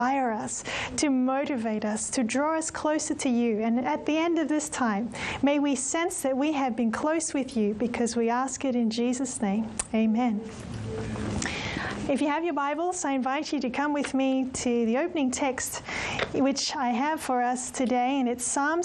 inspire us, to motivate us, to draw us closer to you. And at the end of this time, may we sense that we have been close with you, because we ask it in Jesus' name. Amen. If you have your Bibles, I invite you to come with me to the opening text which I have for us today, and it's Psalm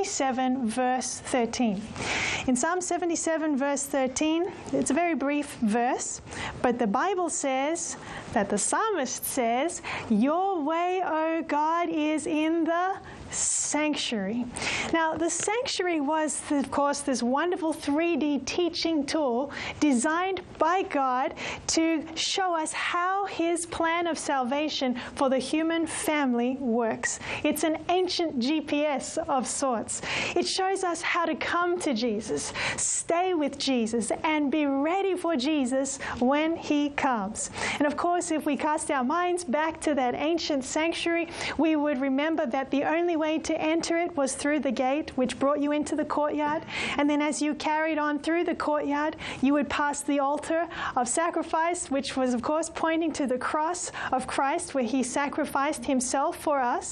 77, verse 13. In Psalm 77, verse 13, it's a very brief verse, but the Bible says that the psalmist says, "Your way, O God, is in the sanctuary." Now, the sanctuary was, of course, this wonderful 3D teaching tool designed by God to show us how His plan of salvation for the human family works. It's an ancient GPS of sorts. It shows us how to come to Jesus, stay with Jesus, and be ready for Jesus when He comes. And of course, if we cast our minds back to that ancient sanctuary, we would remember that the only way to enter it was through the gate, which brought you into the courtyard. And then as you carried on through the courtyard, you would pass the altar of sacrifice, which was, of course, pointing to the cross of Christ, where He sacrificed Himself for us.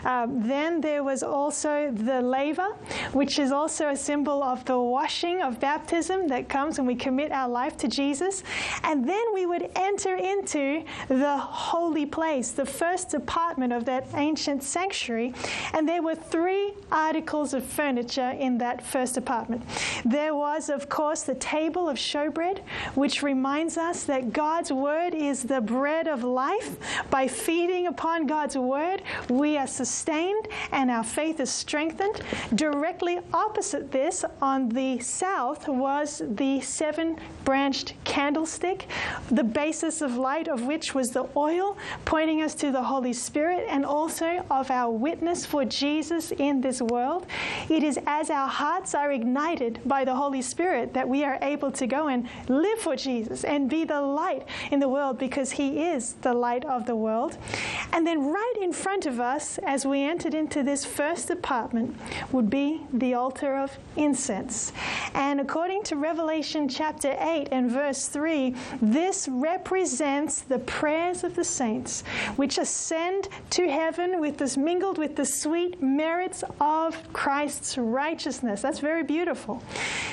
Then there was also the laver, which is also a symbol of the washing of baptism that comes when we commit our life to Jesus. And then we would enter into the holy place, the first apartment of that ancient sanctuary. And there were 3 articles of furniture in that first apartment. There was, of course, the table of showbread, which reminds us that God's word is the bread of life. By feeding upon God's word, we are sustained and our faith is strengthened. Directly opposite this, on the south, was the 7-branched candlestick, the basis of light of which was the oil, pointing us to the Holy Spirit and also of our witness for Jesus in this world. It is as our hearts are ignited by the Holy Spirit that we are able to go and live for Jesus and be the light in the world, because He is the light of the world. And then right in front of us, as we entered into this first apartment, would be the altar of incense. And according to Revelation chapter 8 and verse 3, this represents the prayers of the saints, which ascend to heaven with this, mingled with the sweet merits of Christ's righteousness. That's very beautiful.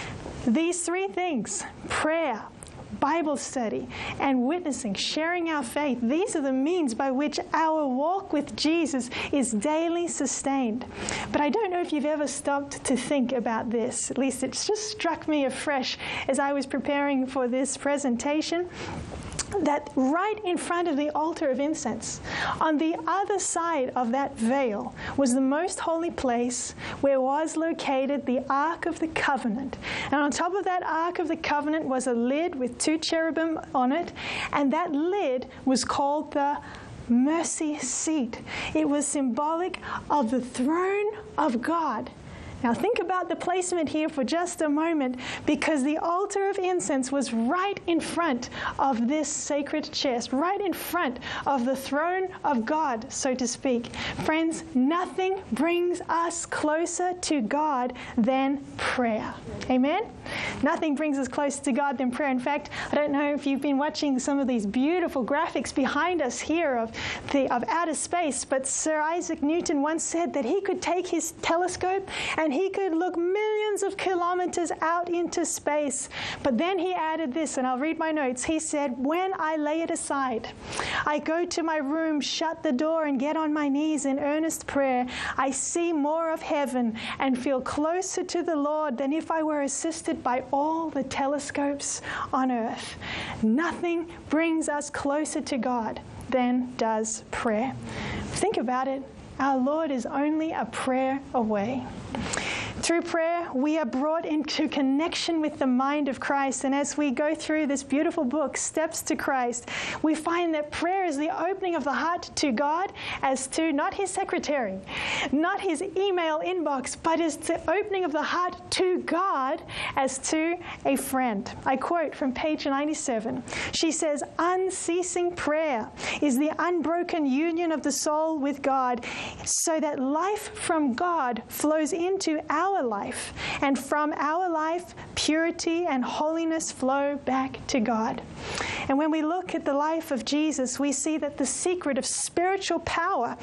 These 3 things, prayer, Bible study, and witnessing, sharing our faith, these are the means by which our walk with Jesus is daily sustained. But I don't know if you've ever stopped to think about this. At least it's just struck me afresh as I was preparing for this presentation, that right in front of the altar of incense, on the other side of that veil, was the most holy place, where was located the Ark of the Covenant. And on top of that Ark of the Covenant was a lid with 2 cherubim on it, and that lid was called the mercy seat. It was symbolic of the throne of God. Now think about the placement here for just a moment, because the altar of incense was right in front of this sacred chest, right in front of the throne of God, so to speak. Friends, nothing brings us closer to God than prayer. Amen? Nothing brings us closer to God than prayer. In fact, I don't know if you've been watching some of these beautiful graphics behind us here of outer space, but Sir Isaac Newton once said that he could take his telescope and he could look millions of kilometers out into space. But then he added this, and I'll read my notes. He said, "When I lay it aside, I go to my room, shut the door, and get on my knees in earnest prayer. I see more of heaven and feel closer to the Lord than if I were assisted by all the telescopes on earth." Nothing brings us closer to God than does prayer. Think about it. Our Lord is only a prayer away. Through prayer, we are brought into connection with the mind of Christ. And as we go through this beautiful book, Steps to Christ, we find that prayer is the opening of the heart to God, as to not His secretary, not His email inbox, but is the opening of the heart to God as to a friend. I quote from page 97. She says, "Unceasing prayer is the unbroken union of the soul with God, so that life from God flows into our our life. And from our life, purity and holiness flow back to God. And when we look at the life of Jesus, we see that the secret of spiritual power